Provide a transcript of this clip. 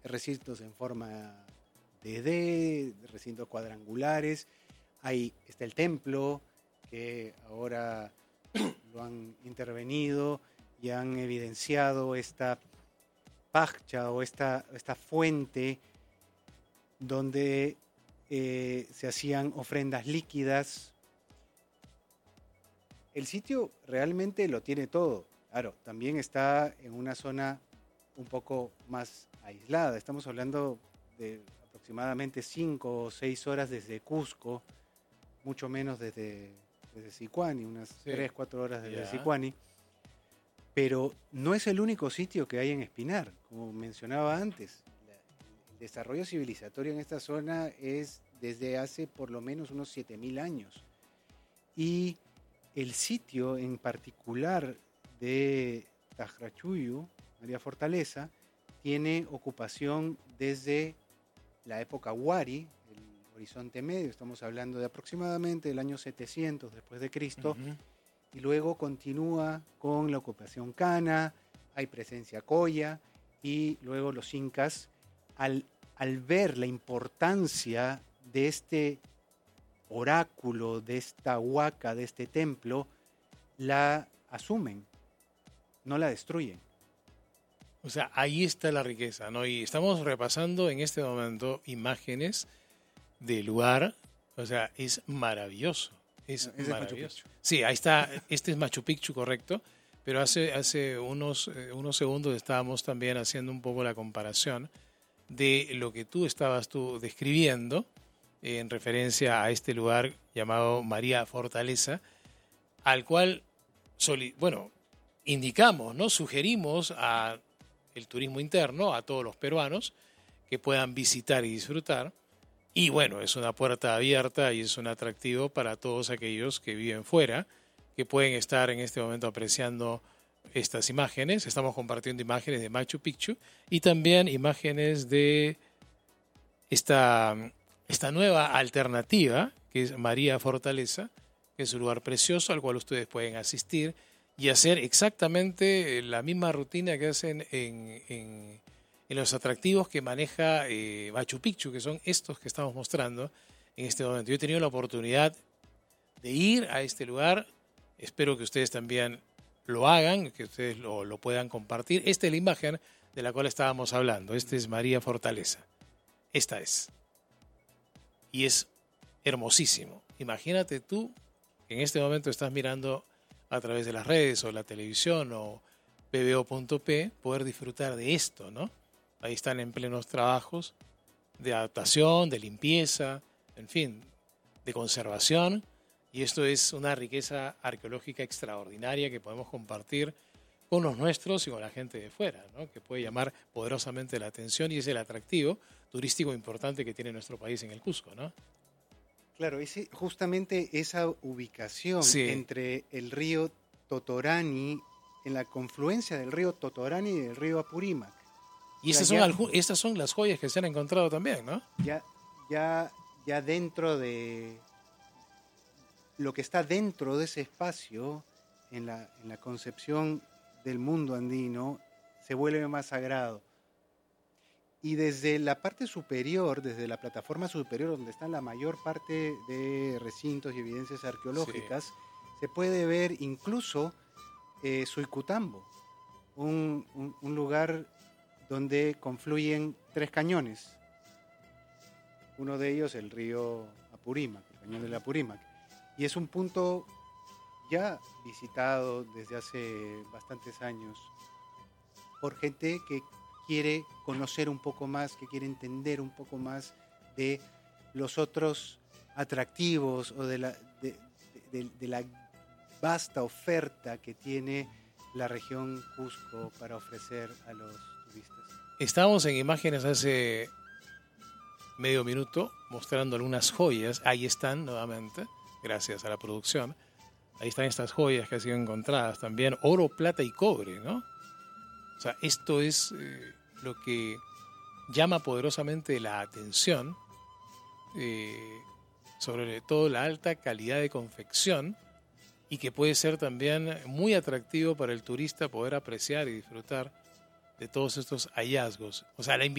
recintos en forma de D, recintos cuadrangulares. Ahí está el templo, que ahora lo han intervenido y han evidenciado esta pachcha o esta fuente donde se hacían ofrendas líquidas. El sitio realmente lo tiene todo. Claro, también está en una zona un poco más aislada. Estamos hablando de aproximadamente 5 o 6 horas desde Cusco, mucho menos desde Sicuani, unas 3, 4 horas desde Sicuani. Pero no es el único sitio que hay en Espinar. Como mencionaba antes, el desarrollo civilizatorio en esta zona es desde hace por lo menos unos 7.000 años. Y el sitio en particular de Tajrachuyu, María Fortaleza, tiene ocupación desde la época Huari, el Horizonte Medio. Estamos hablando de aproximadamente el año 700 después de Cristo. Y luego continúa con la ocupación cana, hay presencia coya, y luego los incas, al ver la importancia de este oráculo, de esta huaca, de este templo, la asumen, no la destruyen. O sea, ahí está la riqueza, ¿no? Y estamos repasando en este momento imágenes del lugar, o sea, es maravilloso. Es maravilloso. Sí, ahí está, este es Machu Picchu, correcto, pero hace unos segundos estábamos también haciendo un poco la comparación de lo que tú estabas describiendo en referencia a este lugar llamado María Fortaleza, al cual, indicamos, ¿no? Sugerimos a el turismo interno, a todos los peruanos, que puedan visitar y disfrutar. Y bueno, es una puerta abierta y es un atractivo para todos aquellos que viven fuera, que pueden estar en este momento apreciando estas imágenes. Estamos compartiendo imágenes de Machu Picchu y también imágenes de esta nueva alternativa, que es María Fortaleza, que es un lugar precioso al cual ustedes pueden asistir y hacer exactamente la misma rutina que hacen en los atractivos que maneja Machu Picchu, que son estos que estamos mostrando en este momento. Yo he tenido la oportunidad de ir a este lugar, espero que ustedes también lo hagan, que ustedes lo puedan compartir. Esta es la imagen de la cual estábamos hablando, esta es María Fortaleza, esta es. Y es hermosísimo. Imagínate tú que en este momento estás mirando a través de las redes o la televisión o pbo.p, poder disfrutar de esto, ¿no? Ahí están en plenos trabajos de adaptación, de limpieza, en fin, de conservación. Y esto es una riqueza arqueológica extraordinaria que podemos compartir con los nuestros y con la gente de fuera, ¿no? Que puede llamar poderosamente la atención y es el atractivo turístico importante que tiene nuestro país en el Cusco, ¿no? Claro, justamente esa ubicación entre el río Totorani, en la confluencia del río Totorani y del río Apurímac. Y estas son las joyas que se han encontrado también, ¿no? Ya dentro de lo que está dentro de ese espacio, en la concepción del mundo andino, se vuelve más sagrado. Y desde la parte superior, desde la plataforma superior, donde está la mayor parte de recintos y evidencias arqueológicas, se puede ver incluso Suicutambo, un lugar donde confluyen 3 cañones. Uno de ellos el río Apurímac, el cañón del Apurímac. Y es un punto ya visitado desde hace bastantes años por gente que quiere conocer un poco más, que quiere entender un poco más de los otros atractivos o de la vasta oferta que tiene la región Cusco para ofrecer a los turistas. Estábamos en imágenes hace medio minuto mostrando algunas joyas. Ahí están nuevamente, gracias a la producción. Ahí están estas joyas que han sido encontradas también, oro, plata y cobre, ¿no? O sea, esto es lo que llama poderosamente la atención, sobre todo la alta calidad de confección y que puede ser también muy atractivo para el turista poder apreciar y disfrutar de todos estos hallazgos. O sea, la